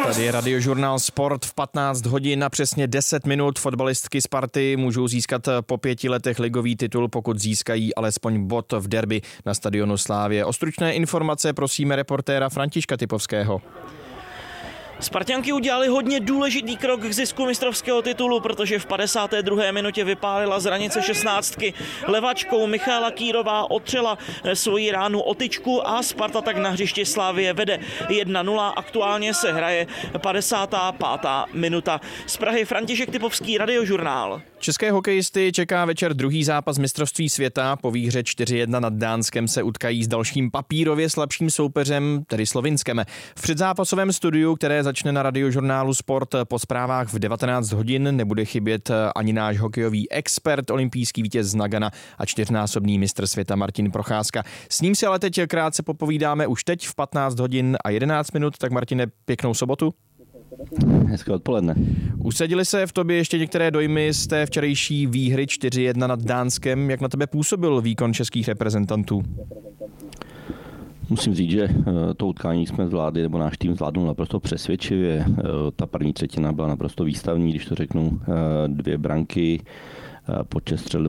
Tady je Radiožurnál Sport v 15 hodin a přesně 10 minut. Fotbalistky Sparty můžou získat po 5 letech ligový titul, pokud získají alespoň bod v derby na stadionu Slavie. O stručné informace prosíme reportéra Františka Typovského. Sparťanky udělali hodně důležitý krok k zisku mistrovského titulu, protože v 52. minutě vypálila z hranice 16. Levačkou Michaela Kýrová otřela svoji ránu o tyčku a Sparta tak na hřišti Slavie vede 1-0. Aktuálně se hraje 55. minuta. Z Prahy František Typovský, Radiožurnál. České hokejisty čeká večer druhý zápas mistrovství světa. Po výhře 4-1 nad Dánskem se utkají s dalším papírově slabším soupeřem, tedy Slovinskem. V předzápasovém studiu, které začne na Radiožurnálu Sport po zprávách v 19 hodin, nebude chybět ani náš hokejový expert, olympijský vítěz z Nagana a 4násobný mistr světa Martin Procházka. S ním si ale teď krátce popovídáme už teď v 15 hodin a 11 minut. Tak Martine, pěknou sobotu. Hezké odpoledne. Usadily se v tobě ještě některé dojmy z té včerejší výhry 4-1 nad Dánskem. Jak na tebe působil výkon českých reprezentantů? Musím říct, že to utkání jsme zvládli, nebo náš tým zvládnul naprosto přesvědčivě. Ta první třetina byla naprosto výstavní, když to řeknu, 2 branky, počet střel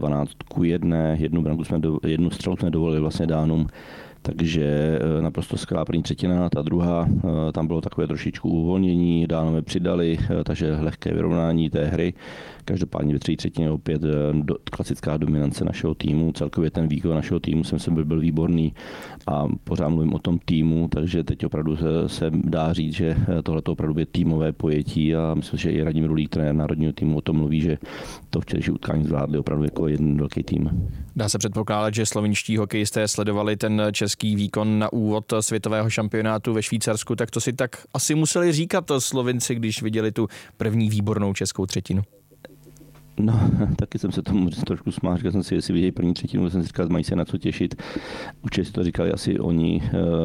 12-1, jednu střelu jsme dovolili vlastně Dánům. Takže naprosto skvělá první třetina, ta druhá, tam bylo takové trošičku uvolnění, Dánové přidali, takže lehké vyrovnání té hry. Každopádně ve třetí třetině opět klasická dominance našeho týmu, celkově ten výkon našeho týmu jsem byl výborný a pořád mluvím o tom týmu, takže teď opravdu se dá říct, že tohle opravdu je týmové pojetí a myslím, že i Radim Rulík, trenér národního týmu, o tom mluví, že to včerejší utkání zvládli opravdu jako jeden velký tým. Dá se předpokládat, že slovinští hokejisté sledovali ten český výkon na úvod světového šampionátu ve Švýcarsku, tak to si tak asi museli říkat Slovinci, když viděli tu první výbornou českou třetinu. No, taky jsem se tomu trošku smál, říkal jsem si, jestli vidějí první třetinu, jsem si říkal, mají se na co těšit. Určitě si to říkali asi oni,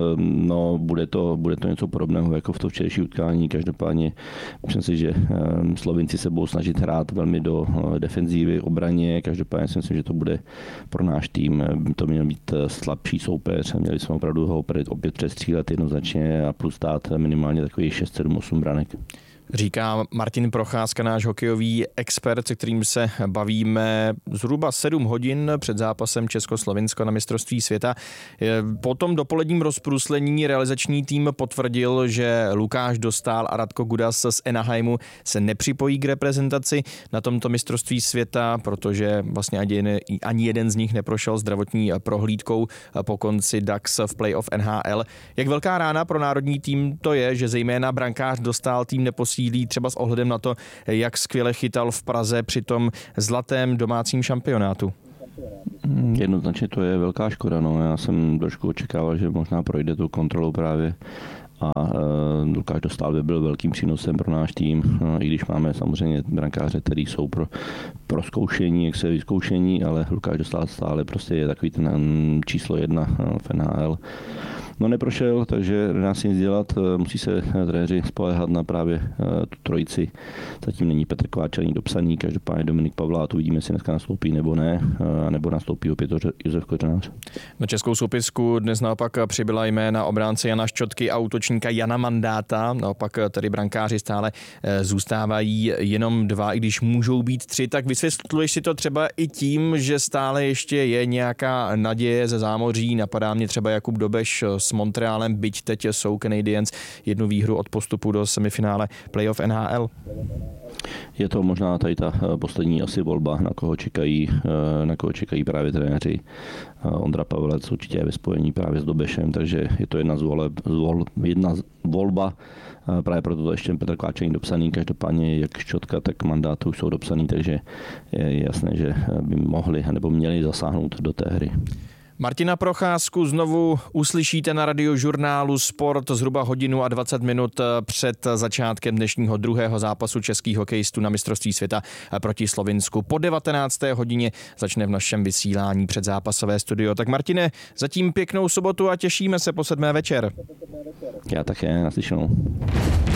no bude to něco podobného jako v to včerejší utkání, každopádně myslím si, že Slovinci se budou snažit hrát velmi do defenzívy, obraně, každopádně si myslím, že to bude pro náš tým, to měl být slabší soupeř, měli jsme opravdu ho opět přestřílet jednoznačně a plus dát minimálně takový 6, 7, 8 branek. Říká Martin Procházka, náš hokejový expert, se kterým se bavíme zhruba 7 hodin před zápasem Českoslovinsko na mistrovství světa. Po tom dopoledním rozpruslení realizační tým potvrdil, že Lukáš Dostál a Radko Gudas z Anaheimu se nepřipojí k reprezentaci na tomto mistrovství světa, protože vlastně ani jeden z nich neprošel zdravotní prohlídkou po konci DAX v playoff NHL. Jak velká rána pro národní tým to je, že zejména brankář Dostál tým neposílí třeba s ohledem na to, jak skvěle chytal v Praze při tom zlatém domácím šampionátu? Jednoznačně to je velká škoda. No. Já jsem trošku očekával, že možná projde tu kontrolu právě a Lukáš Dostál by byl velkým přínosem pro náš tým, i když máme samozřejmě brankáře, který jsou pro zkoušení, jak se vyzkoušení, ale Lukáš Dostál stále prostě je takový ten číslo 1 v NHL. No neprošel, takže nedá se nic dělat, musí se trenéři spoléhat na právě tu trojici. Zatím není Petr Kováček dopsaný, každopádně Dominik Pavlát, uvidíme, jestli dneska nastoupí nebo ne, nebo nastoupí opět Josef Kořenář. Na českou soupisku dnes naopak přibyla jména obránce Jana Ščotky a útočníka Jana Mandáta, naopak tedy brankáři stále zůstávají jenom 2, i když můžou být 3, tak vysvětluješ si to třeba i tím, že stále ještě je nějaká naděje ze zámoří, napadá mě třeba Jakub Dobeš s Montrealem, byť teď jsou Canadiens 1 výhru od postupu do semifinále playoff NHL. Je to možná tady ta poslední asi volba, na koho čekají právě trenéři. Ondra Pavelec určitě je ve spojení právě s Dobešem, takže je to jedna volba. Právě proto to ještě Petr Kováček dopsaný, každopádně jak Ščotka, tak Mandát už jsou dopsaný, takže je jasné, že by mohli nebo měli zasáhnout do té hry. Martina Procházku znovu uslyšíte na Radiožurnálu Sport zhruba 1:20 minut před začátkem dnešního druhého zápasu českých hokejistů na mistrovství světa proti Slovinsku. Po 19. hodině začne v našem vysílání předzápasové studio. Tak Martine, zatím pěknou sobotu a těšíme se po 7. večer. Já také, naslyšenou.